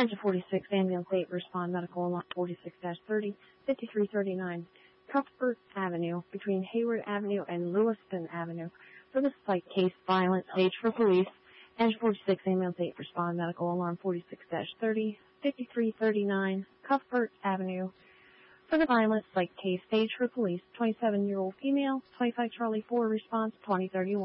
Engine 46, ambulance 8, respond medical alarm 46-30, 5339, Cuthbert Avenue, between Hayward Avenue and Lewiston Avenue. For the site case, violent stage for police. Engine 46, ambulance 8, respond medical alarm 46-30, 5339, Cuthbert Avenue. For the violent site case, stage for police, 27-year-old female, 25 Charlie 4, response 2031.